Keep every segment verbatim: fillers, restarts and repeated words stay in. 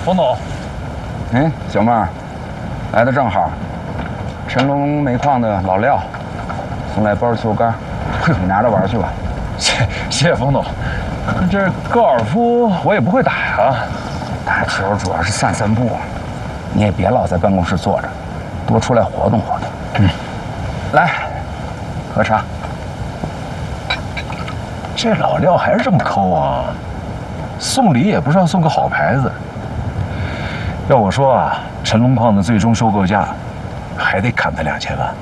冯总， 哎，小妹儿，来的正好。辰龙煤矿的老廖送来包球杆，你拿着玩去吧。 谢谢谢冯总。这高尔夫我也不会打呀。 打球主要是散散步，你也别老在办公室坐着，多出来活动活动。嗯，来，喝茶。 这老廖还是这么抠啊！送礼也不是要送个好牌子。要我说啊，辰龙矿的最终收购价还得砍他两千万。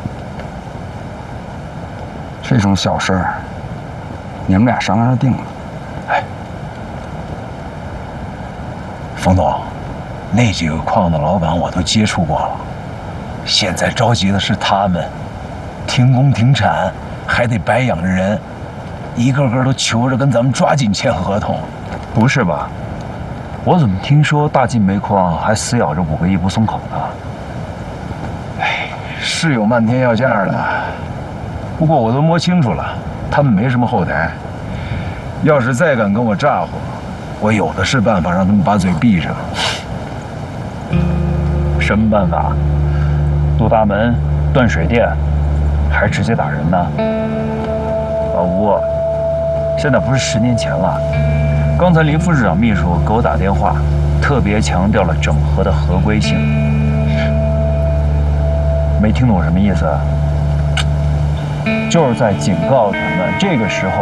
这种小事儿，你们俩商量着定了。 哎，冯总，那几个矿的老板我都接触过了，现在着急的是他们，停工停产，还得白养着人，一个个都求着跟咱们抓紧签合同。不是吧？我怎么听说大晋煤矿还死咬着五个亿不松口呢？哎，是有漫天要价的，不过我都摸清楚了，他们没什么后台。要是再敢跟我咋呼，我有的是办法让他们把嘴闭上。什么办法？堵大门、断水电，还是直接打人呢？老吴，现在不是十年前了。刚才林副市长秘书给我打电话，特别强调了整合的合规性。没听懂什么意思？就是在警告他们，这个时候